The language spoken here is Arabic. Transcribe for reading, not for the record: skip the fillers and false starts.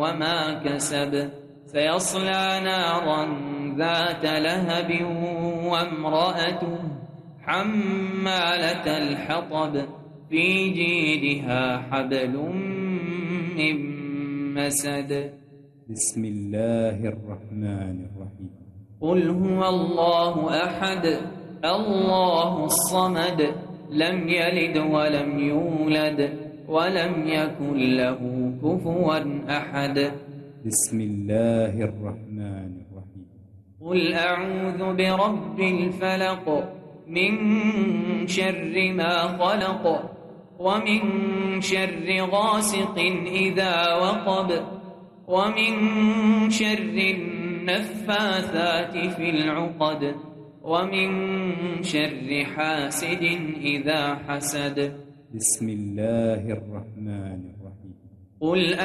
وما كسب سيصلى نارا ذات لهب وامرأته حمالة الحطب في جيدها حبل من مسد. بسم الله الرحمن الرحيم. قل هو الله أحد الله الصمد لم يلد ولم يولد ولم يكن له كفوا أحد. بسم الله الرحمن الرحيم. قل أعوذ برب الفلق من شر ما خلق ومن شر غاسق إذا وقب ومن شر النفاثات في العقد ومن شر حاسد إذا حسد. بسم الله الرحمن الرحيم. قل